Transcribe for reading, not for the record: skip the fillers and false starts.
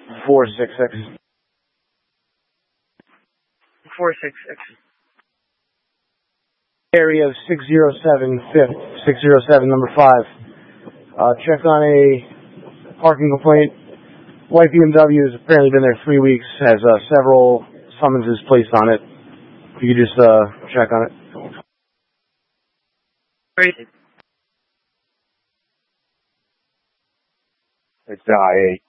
466. 466. Area of 607, 5th, 607, number 5. Check on a parking complaint. White BMW has apparently been there 3 weeks, has several summonses placed on it. If you could just check on it. Great. It's I-8.